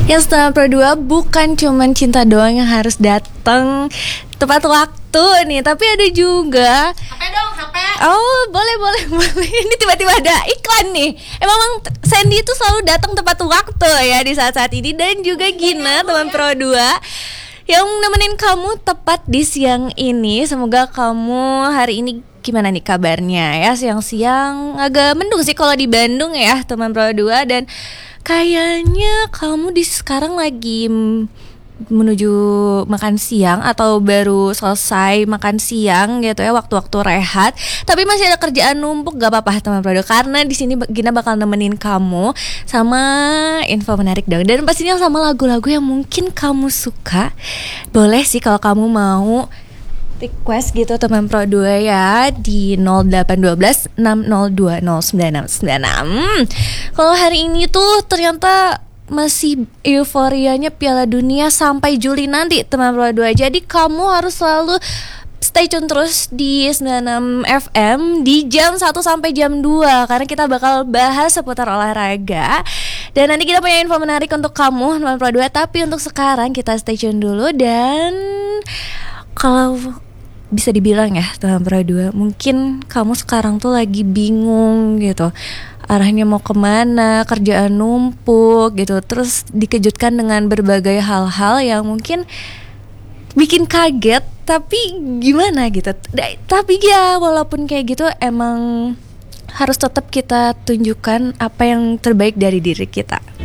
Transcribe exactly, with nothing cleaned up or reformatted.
Yang setengah per dua bukan cuman cinta doang yang harus datang tepat waktu nih, tapi ada juga H P dong, H P. Oh, boleh boleh boleh. Ini tiba-tiba ada iklan nih. Emang Sandy itu selalu datang tepat waktu ya di saat-saat ini. Dan juga Gina, teman Pro dua, yang nemenin kamu tepat di siang ini. Semoga kamu hari ini gimana nih kabarnya ya? Siang-siang agak mendung sih kalau di Bandung ya, teman Pro dua. Dan kayaknya kamu di sekarang lagi menuju makan siang atau baru selesai makan siang gitu ya, waktu-waktu rehat. Tapi masih ada kerjaan numpuk, gak apa-apa teman Prodo, karena di sini Gina bakal nemenin kamu sama info menarik dong. Dan pastinya sama lagu-lagu yang mungkin kamu suka. Boleh sih kalau kamu mau request gitu teman Pro dua ya di nol delapan satu dua enam nol dua nol sembilan enam sembilan enam. Kalau hari ini tuh ternyata masih euforianya Piala Dunia sampai Juli nanti teman Pro dua. Jadi kamu harus selalu stay tune terus di sembilan puluh enam F M di jam satu sampai jam dua, karena kita bakal bahas seputar olahraga. Dan nanti kita punya info menarik untuk kamu teman Pro dua. Tapi untuk sekarang kita stay tune dulu. Dan kalau bisa dibilang ya teman Pro dua, mungkin kamu sekarang tuh lagi bingung gitu, arahnya mau kemana, kerjaan numpuk gitu, terus dikejutkan dengan berbagai hal-hal yang mungkin bikin kaget. Tapi gimana gitu, tapi ya walaupun kayak gitu emang harus tetap kita tunjukkan apa yang terbaik dari diri kita.